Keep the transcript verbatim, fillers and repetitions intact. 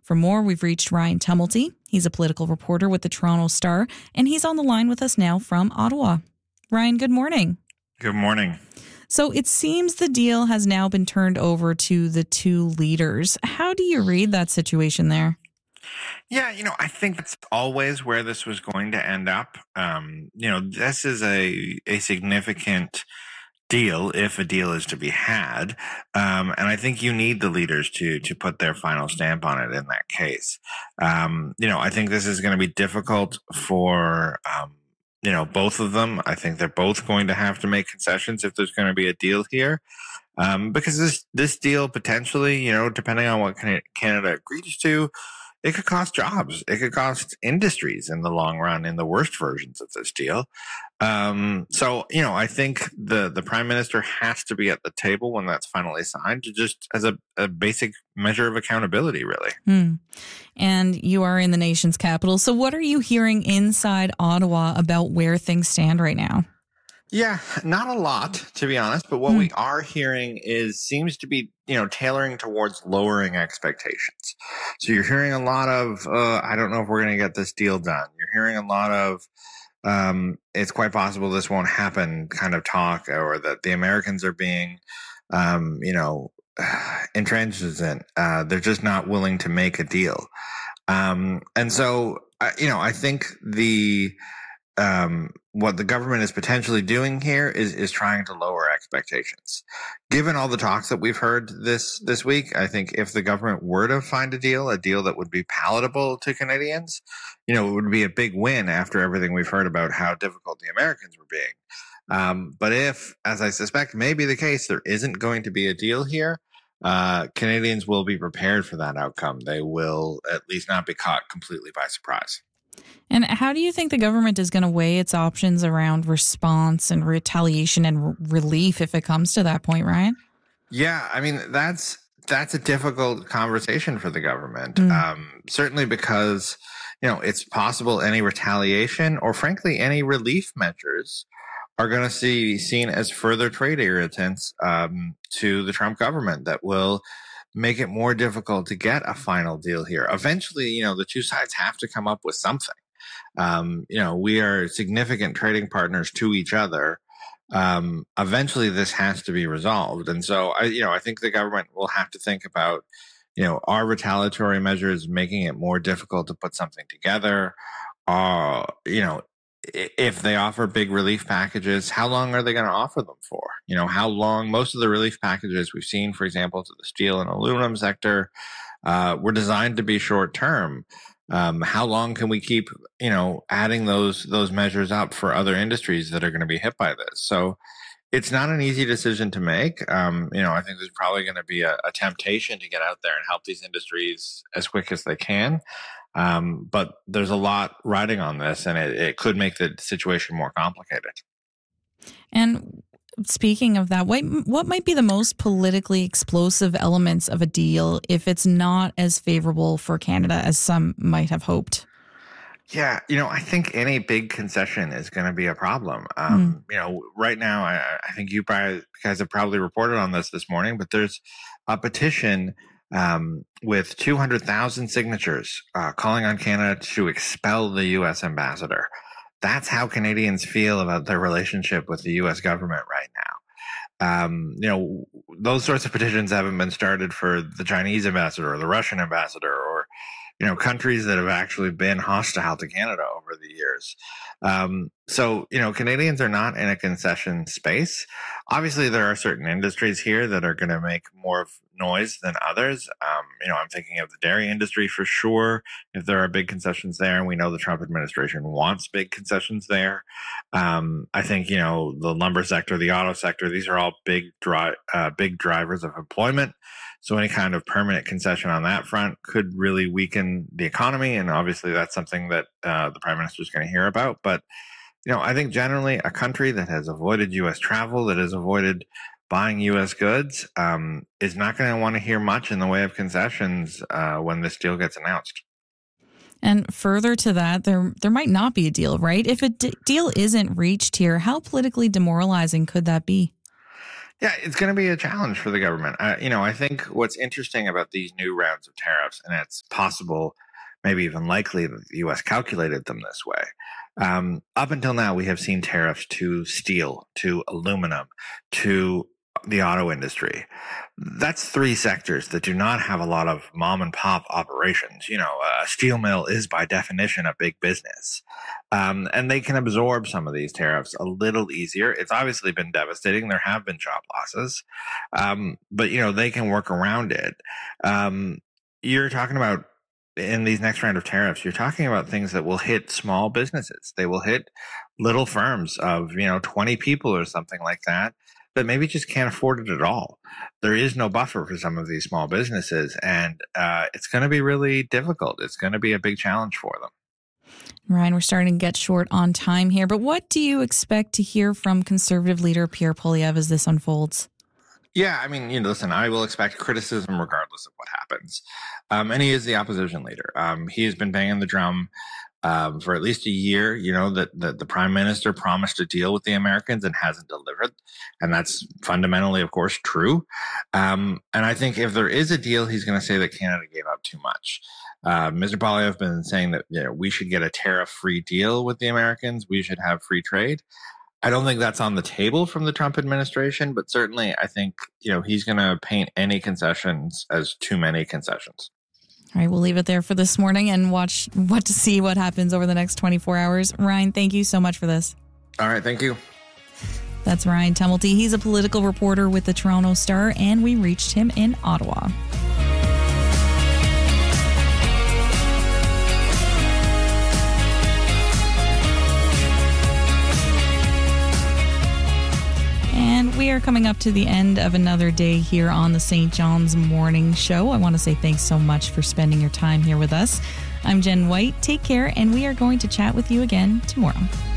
For more, we've reached Ryan Tumulty. He's a political reporter with the Toronto Star, and he's on the line with us now from Ottawa. Ryan, good morning. Good morning. So it seems the deal has now been turned over to the two leaders. How do you read that situation there? Yeah, you know, I think that's always where this was going to end up. Um, you know, this is a a significant deal if a deal is to be had. Um, and I think you need the leaders to to put their final stamp on it in that case. Um, you know, I think this is going to be difficult for, um, you know, both of them. I think they're both going to have to make concessions if there's going to be a deal here. Um, because this, this deal potentially, you know, depending on what Canada agrees to, it could cost jobs. It could cost industries in the long run in the worst versions of this deal. Um, so, you know, I think the, the prime minister has to be at the table when that's finally signed, to just as a, a basic measure of accountability, really. Hmm. And you are in the nation's capital. So what are you hearing inside Ottawa about where things stand right now? Yeah, not a lot, to be honest. But what Hmm. we are hearing is seems to be, you know, tailoring towards lowering expectations. So you're hearing a lot of, uh, I don't know if we're going to get this deal done. You're hearing a lot of, um, it's quite possible this won't happen kind of talk, or that the Americans are being, um, you know, intransigent. Uh, they're just not willing to make a deal. Um, and so, uh, you know, I think the, um, what the government is potentially doing here is, is trying to lower expectations. Given all the talks that we've heard this, this week, I think if the government were to find a deal, a deal that would be palatable to Canadians, you know, it would be a big win after everything we've heard about how difficult the Americans were being. Um, but if, as I suspect may be the case, there isn't going to be a deal here, uh, Canadians will be prepared for that outcome. They will at least not be caught completely by surprise. And how do you think the government is going to weigh its options around response and retaliation and r- relief if it comes to that point, Ryan? Yeah, I mean, that's that's a difficult conversation for the government. Mm. Um, certainly because, you know, it's possible any retaliation or frankly any relief measures are going to see seen as further trade irritants um, to the Trump government that will make it more difficult to get a final deal here. Eventually, you know, the two sides have to come up with something. Um, you know, we are significant trading partners to each other. Um, eventually this has to be resolved. And so I, you know, I think the government will have to think about, you know, are retaliatory measures making it more difficult to put something together? Uh, you know, if they offer big relief packages, how long are they going to offer them for? You know, how long? Most of the relief packages we've seen, for example, to the steel and aluminum sector, uh, were designed to be short term. Um, how long can we keep, you know, adding those those measures up for other industries that are going to be hit by this? So it's not an easy decision to make. Um, you know, I think there's probably going to be a, a temptation to get out there and help these industries as quick as they can. Um, but there's a lot riding on this, and it, it could make the situation more complicated. And speaking of that, what, what might be the most politically explosive elements of a deal if it's not as favorable for Canada as some might have hoped? Yeah, you know, I think any big concession is going to be a problem. Um, mm. You know, right now, I, I think you guys have probably reported on this this morning, but there's a petition um, with two hundred thousand signatures uh, calling on Canada to expel the U S ambassador. That's how Canadians feel about their relationship with the U S government right now. Um, you know, those sorts of petitions haven't been started for the Chinese ambassador or the Russian ambassador or, you know, countries that have actually been hostile to Canada over the years. Um, so, you know, Canadians are not in a concession space. Obviously, there are certain industries here that are going to make more noise than others. Um, you know, I'm thinking of the dairy industry for sure. If there are big concessions there, and we know the Trump administration wants big concessions there. Um, I think, you know, the lumber sector, the auto sector, these are all big, dri- uh, big drivers of employment. So any kind of permanent concession on that front could really weaken the economy. And obviously that's something that uh, the prime minister is going to hear about. But, you know, I think generally a country that has avoided U S travel, that has avoided buying U S goods, um, is not going to want to hear much in the way of concessions uh, when this deal gets announced. And further to that, there there might not be a deal, right? If a d- deal isn't reached here, how politically demoralizing could that be? Yeah, it's going to be a challenge for the government. Uh, you know, I think what's interesting about these new rounds of tariffs, and it's possible, maybe even likely, that the U S calculated them this way. Um, up until now, we have seen tariffs to steel, to aluminum, to the auto industry. That's three sectors that do not have a lot of mom and pop operations. You know, a steel mill is by definition a big business. Um, and they can absorb some of these tariffs a little easier. It's obviously been devastating. There have been job losses. Um, but, you know, they can work around it. Um, you're talking about in these next round of tariffs, you're talking about things that will hit small businesses. They will hit little firms of, you know, twenty people or something like that, that maybe just can't afford it at all. There is no buffer for some of these small businesses, and uh, it's going to be really difficult. It's going to be a big challenge for them. Ryan, we're starting to get short on time here, but what do you expect to hear from Conservative leader Pierre Poilievre as this unfolds? Yeah, I mean, you know, listen, I will expect criticism regardless of what happens. Um, and he is the opposition leader. Um, he has been banging the drum um, for at least a year, you know, that, that the prime minister promised a deal with the Americans and hasn't delivered. And that's fundamentally, of course, true. Um, and I think if there is a deal, he's going to say that Canada gave up too much. Uh, Mister Poilievre has been saying that, you know, we should get a tariff-free deal with the Americans. We should have free trade. I don't think that's on the table from the Trump administration, but certainly I think, you know, he's going to paint any concessions as too many concessions. All right, we'll leave it there for this morning and watch what to see what happens over the next twenty-four hours. Ryan, thank you so much for this. All right, thank you. That's Ryan Tumulty. He's a political reporter with the Toronto Star, and we reached him in Ottawa. And we are coming up to the end of another day here on the Saint John's Morning Show. I want to say thanks so much for spending your time here with us. I'm Jen White. Take care, and we are going to chat with you again tomorrow.